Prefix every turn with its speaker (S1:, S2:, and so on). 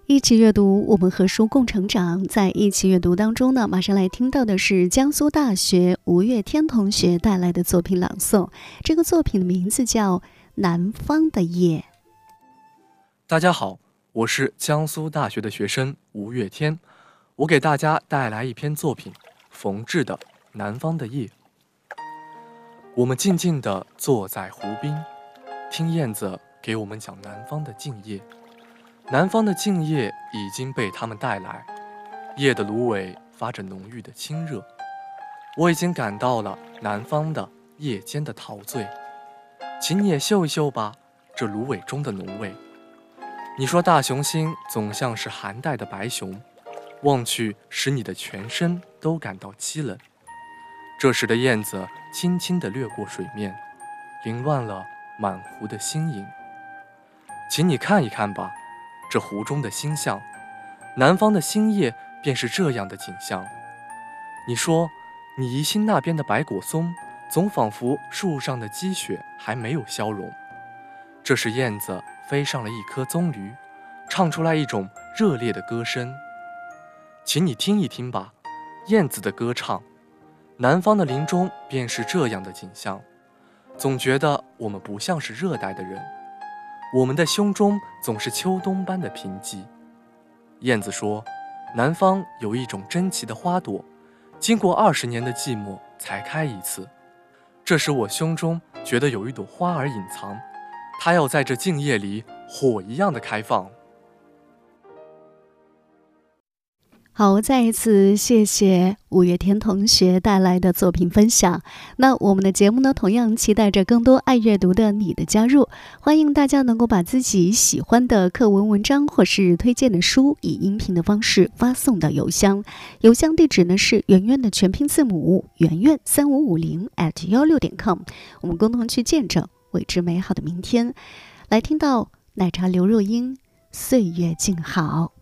S1: 一起阅读，我们和书共成长。在一起阅读当中呢，马上来听到的是江苏大学吴月天同学带来的作品朗诵。这个作品的名字叫《南方的夜》。
S2: 大家好，我是江苏大学的学生吴月天，我给大家带来一篇作品，冯至的《南方的夜》。我们静静地坐在湖边，听燕子给我们讲南方的静夜。南方的静夜已经被他们带来，夜的芦苇发着浓郁的清热，我已经感到了南方的夜间的陶醉。请你也嗅一嗅吧，这芦苇中的浓味。你说大雄心总像是寒带的白熊，望去使你的全身都感到凄冷。这时的燕子轻轻地掠过水面，凌乱了满湖的星影。请你看一看吧，这湖中的星象，南方的星夜便是这样的景象。你说你宜兴那边的白果松，总仿佛树上的积雪还没有消融。这时燕子飞上了一棵棕榈，唱出来一种热烈的歌声。请你听一听吧，燕子的歌唱。南方的林中便是这样的景象，总觉得我们不像是热带的人，我们的胸中总是秋冬般的平寂。燕子说，南方有一种珍奇的花朵，经过20年的寂寞才开一次。这时我胸中觉得有一朵花儿隐藏，它要在这静夜里火一样的开放。
S1: 好，再一次谢谢五月天同学带来的作品分享。那我们的节目呢，同样期待着更多爱阅读的你的加入。欢迎大家能够把自己喜欢的课文文章或是推荐的书，以音频的方式发送到邮箱。邮箱地址呢是圆圆的全拼字母圆圆3550@16.com。我们共同去见证未知美好的明天。来听到奶茶刘若英，岁月静好。